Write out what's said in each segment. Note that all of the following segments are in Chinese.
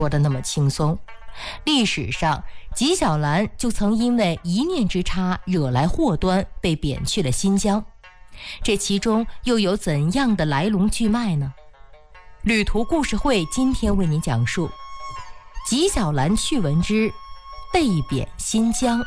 说的那么轻松。历史上，纪晓岚就曾因为一念之差惹来祸端，被贬去了新疆。这其中又有怎样的来龙去脉呢？旅途故事会今天为您讲述纪晓岚趣闻之被贬新疆。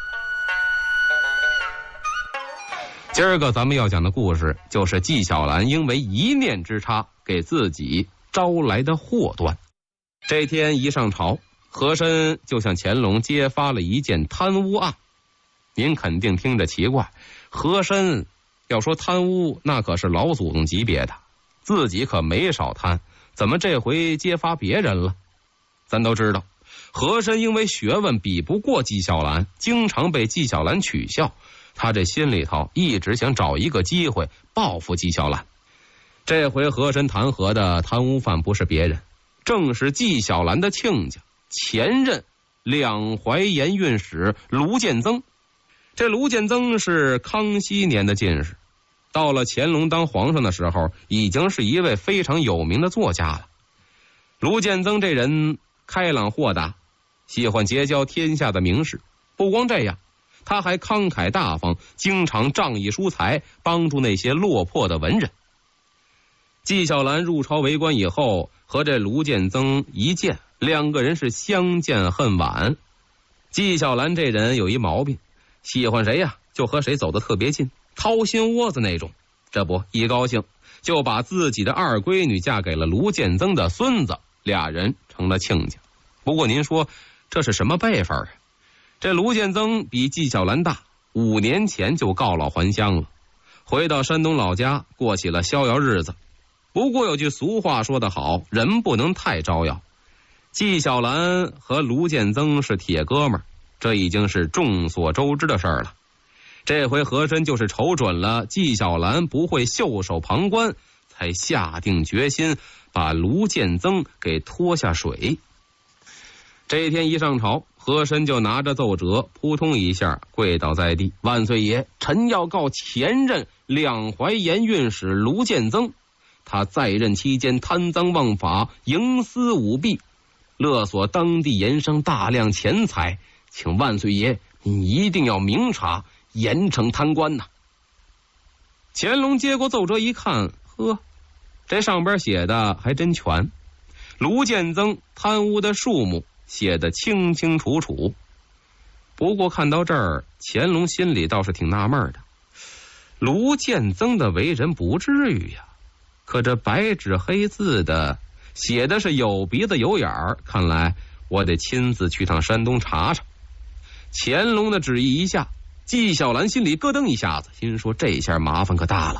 今儿个咱们要讲的故事，就是纪晓岚因为一念之差给自己招来的祸端。这天一上朝，和珅就向乾隆揭发了一件贪污案。您肯定听着奇怪，和珅要说贪污，那可是老祖宗级别的，自己可没少贪，怎么这回揭发别人了？咱都知道，和珅因为学问比不过纪晓岚，经常被纪晓岚取笑，他这心里头一直想找一个机会报复纪晓岚。这回和珅弹劾的贪污犯不是别人，正是纪晓岚的亲家，前任两淮盐运使卢建增。这卢建增是康熙年的进士，到了乾隆当皇上的时候，已经是一位非常有名的作家了。卢建增这人开朗豁达，喜欢结交天下的名士。不光这样，他还慷慨大方，经常仗义疏财，帮助那些落魄的文人。纪晓岚入朝为官以后，和这卢建增一见，两个人是相见恨晚。纪晓岚这人有一毛病，喜欢谁呀，就和谁走得特别近，掏心窝子那种。这不一高兴，就把自己的二闺女嫁给了卢建增的孙子，俩人成了亲家。不过您说这是什么辈分啊？这卢建增比纪晓岚大，5年前就告老还乡了，回到山东老家过起了逍遥日子。不过有句俗话说得好，人不能太招摇。纪晓岚和卢建增是铁哥们儿，这已经是众所周知的事儿了。这回和珅就是瞅准了纪晓岚不会袖手旁观，才下定决心把卢建增给拖下水。这一天一上朝，和珅就拿着奏折扑通一下跪倒在地，万岁爷，臣要告前任两淮盐运使卢建增，他在任期间贪赃枉法，营私舞弊，勒索当地盐商大量钱财，请万岁爷你一定要明察，严惩贪官呐。乾隆接过奏折一看，呵，这上边写的还真全，卢建增贪污的数目写得清清楚楚。不过看到这儿，乾隆心里倒是挺纳闷的，卢建增的为人不至于呀，可这白纸黑字的写的是有鼻子有眼儿，看来我得亲自去趟山东查查。乾隆的旨意一下，纪晓岚心里咯噔一下子，心说这下麻烦可大了。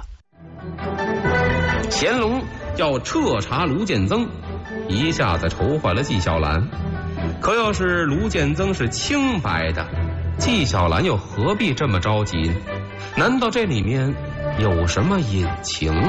乾隆要彻查卢建增，一下子愁坏了纪晓岚。可要是卢建增是清白的，纪晓岚又何必这么着急呢？难道这里面有什么隐情吗？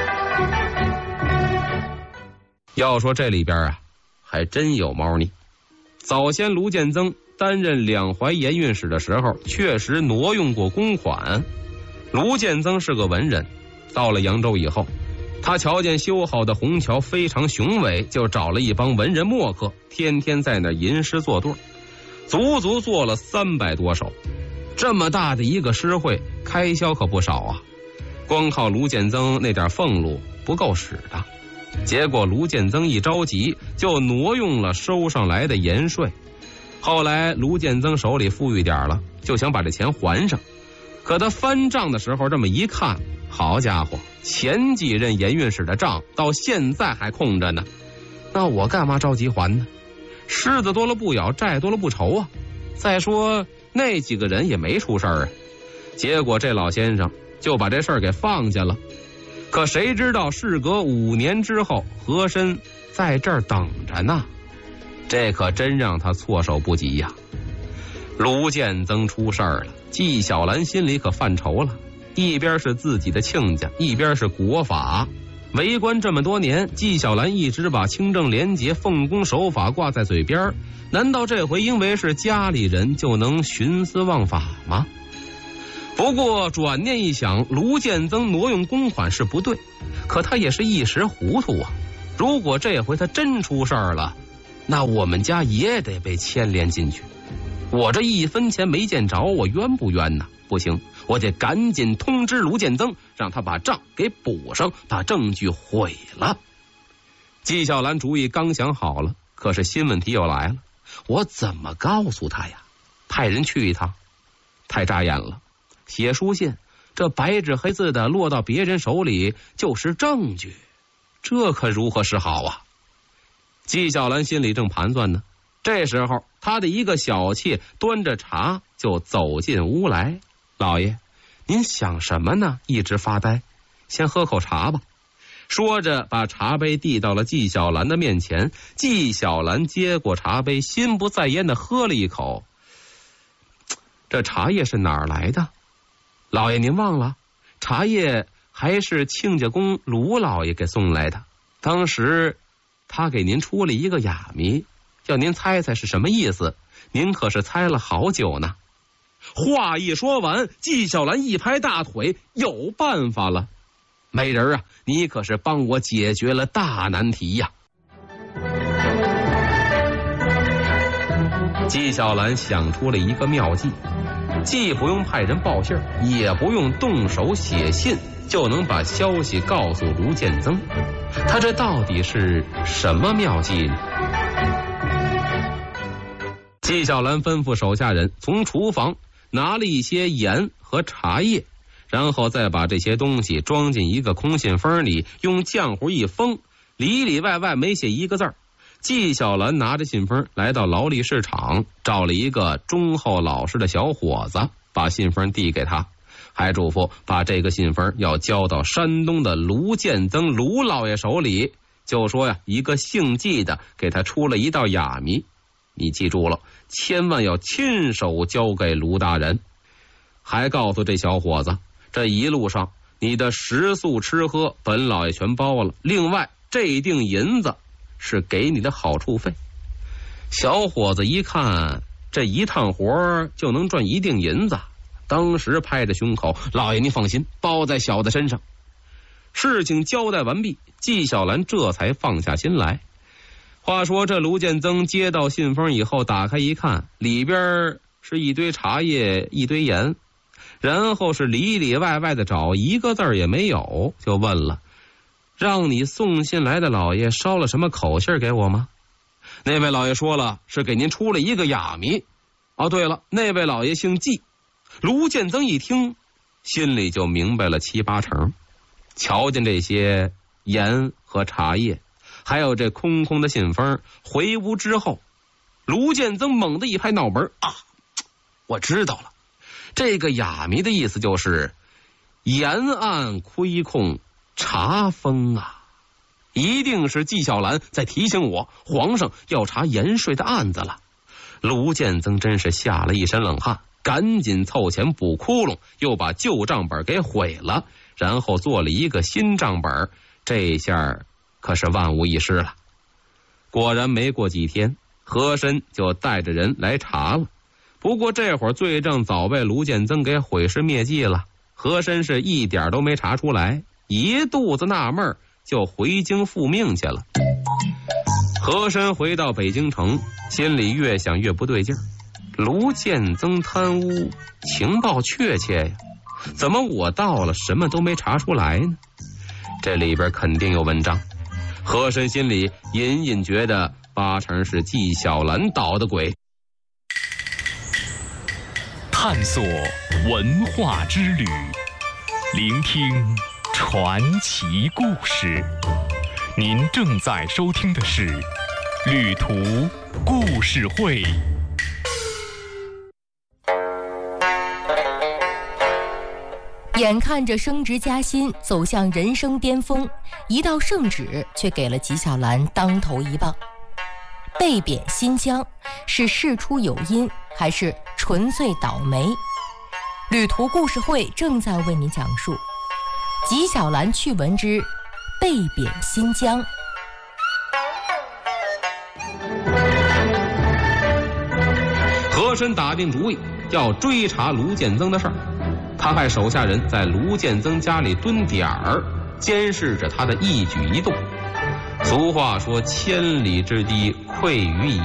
要说这里边啊，还真有猫腻。早先卢建增担任两淮盐运使的时候，确实挪用过公款。卢建增是个文人，到了扬州以后，他瞧见修好的虹桥非常雄伟，就找了一帮文人墨客，天天在那吟诗作对，足足做了300多首。这么大的一个诗会，开销可不少啊，光靠卢建增那点俸禄不够使的。结果卢建增一着急，就挪用了收上来的盐税。后来卢建增手里富裕点了，就想把这钱还上。可他翻账的时候这么一看，好家伙，前几任盐运使的账到现在还空着呢，那我干嘛着急还呢？虱子多了不咬，债多了不愁啊。再说那几个人也没出事儿啊。结果这老先生就把这事儿给放下了。可谁知道事隔5年之后，和珅在这儿等着呢，这可真让他措手不及呀。卢建增出事儿了，纪晓岚心里可犯愁了，一边是自己的亲家，一边是国法。为官这么多年，纪晓岚一直把清正廉洁、奉公守法挂在嘴边，难道这回因为是家里人就能徇私枉法吗？不过转念一想，卢建增挪用公款是不对，可他也是一时糊涂啊。如果这回他真出事儿了， 那我们家也得被牵连进去。我这1分钱没见着，我冤不冤呢？不行，我得赶紧通知卢建增，让他把账给补上，把证据毁了。纪晓岚主意刚想好了，可是新问题又来了，我怎么告诉他呀？派人去一趟，太扎眼了。写书信，这白纸黑字的落到别人手里就是证据，这可如何是好啊？纪晓岚心里正盘算呢，这时候他的一个小妾端着茶就走进屋来。老爷，您想什么呢？一直发呆，先喝口茶吧。说着把茶杯递到了纪晓岚的面前。纪晓岚接过茶杯，心不在焉地喝了一口。这茶叶是哪儿来的？老爷您忘了，茶叶还是亲家公卢老爷给送来的。当时他给您出了一个哑谜，叫您猜猜是什么意思，您可是猜了好久呢。话一说完，纪晓岚一拍大腿，有办法了。美人啊，你可是帮我解决了大难题呀！纪晓岚想出了一个妙计，既不用派人报信，也不用动手写信，就能把消息告诉卢建增。他这到底是什么妙计呢？纪晓岚吩咐手下人从厨房拿了一些盐和茶叶，然后再把这些东西装进一个空信封里，用浆糊一封，里里外外没写一个字儿。纪晓岚拿着信封来到劳力市场，找了一个忠厚老实的小伙子，把信封递给他，还嘱咐把这个信封要交到山东的卢建增卢老爷手里，就说呀，一个姓纪的给他出了一道哑谜，你记住了，千万要亲手交给卢大人。还告诉这小伙子，这一路上你的食宿吃喝本老爷全包了，另外这一锭银子是给你的好处费。小伙子一看这一趟活就能赚1锭银子，当时拍着胸口，老爷您放心，包在小的身上。事情交代完毕，纪晓岚这才放下心来。话说这卢建增接到信封以后，打开一看，里边是一堆茶叶一堆盐，然后是里里外外的找，一个字儿也没有，就问了，让你送信来的老爷捎了什么口信给我吗？那位老爷说了，是给您出了一个哑谜。哦，对了，那位老爷姓纪。卢建增一听，心里就明白了7、8成。瞧见这些盐和茶叶，还有这空空的信封，回屋之后，卢建增猛地一拍脑门，啊，我知道了，这个哑谜的意思就是沿岸亏空查封啊，一定是纪晓岚在提醒我，皇上要查盐税的案子了。卢建增真是吓了一身冷汗，赶紧凑钱补窟窿，又把旧账本给毁了，然后做了一个新账本，这下可是万无一失了。果然没过几天，和珅就带着人来查了。不过这会儿罪证早被卢建增给毁尸灭迹了，和珅是一点都没查出来，一肚子纳闷，就回京复命去了。和珅回到北京城，心里越想越不对劲儿。卢建增贪污，情报确切呀，怎么我到了什么都没查出来呢？这里边肯定有文章。和珅心里隐隐觉得8成是纪晓岚捣的鬼。 探索文化之旅，聆听传奇故事。您正在收听的是旅途故事会。 眼看着升职加薪，走向人生巅峰，一道圣旨却给了纪晓岚当头一棒。被贬新疆是事出有因，还是纯粹倒霉？旅途故事会正在为您讲述纪晓岚趣闻之被贬新疆。 和珅打定主意要追查卢建增的事儿，他派手下人在卢建增家里蹲点儿，监视着他的一举一动。俗话说，千里之堤退于蚁。